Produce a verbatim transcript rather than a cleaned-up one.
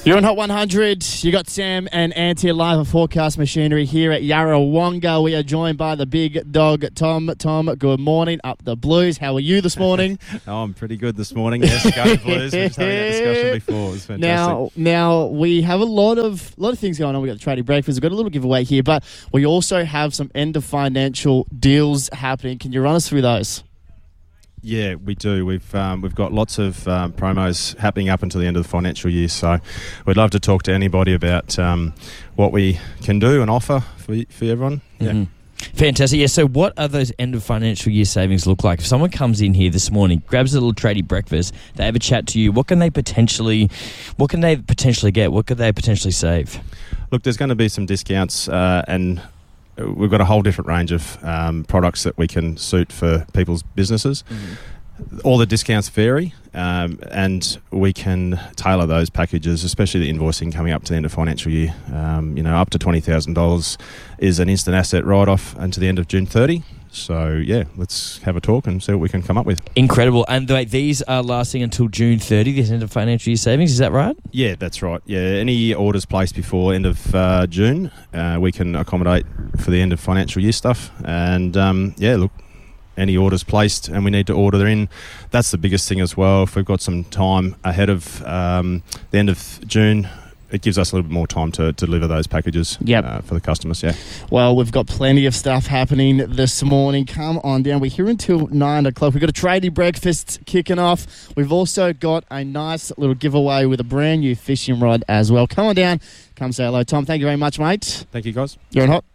You're on Hot one hundred. You got Sam and Ant here live on Forecast Machinery here at Yarrawonga. We are joined by the big dog, Tom. Tom, good morning. Up the Blues. How are you this morning? oh, I'm pretty good this morning. Yes, go the Blues. We were just having that discussion before. It was fantastic. Now, now we have a lot of lot of things going on. We've got the trading breakfast. We've got a little giveaway here, but we also have some end of financial deals happening. Can you run us through those? Yeah, we do. We've um, we've got lots of um, promos happening up until the end of the financial year, so we'd love to talk to anybody about um, what we can do and offer for for everyone. Yeah. Mm-hmm. Fantastic. Yeah, so what are those end of financial year savings look like? If someone comes in here this morning, grabs a little tradie breakfast, they have a chat to you, what can they potentially what can they potentially get? What could they potentially save? Look, there's going to be some discounts uh, and we've got a whole different range of um, products that we can suit for people's businesses. Mm-hmm. All the discounts vary, um, and we can tailor those packages, especially the invoicing coming up to the end of financial year. Um, you know, up to twenty thousand dollars is an instant asset write-off until the end of June thirtieth. So, yeah, let's have a talk and see what we can come up with. Incredible. And wait, these are lasting until June thirtieth, this end of financial year savings, is that right? Yeah, that's right. Yeah, any orders placed before end of uh, June, uh, we can accommodate for the end of financial year stuff. And, um, yeah, look, any orders placed and we need to order in, that's the biggest thing as well. If we've got some time ahead of um, the end of June, it gives us a little bit more time to, to deliver those packages yep. uh, for the customers, yeah. Well, we've got plenty of stuff happening this morning. Come on down. We're here until nine o'clock. We've got a tradie breakfast kicking off. We've also got a nice little giveaway with a brand new fishing rod as well. Come on down. Come say hello, Tom. Thank you very much, mate. Thank you, guys. You're on Hot.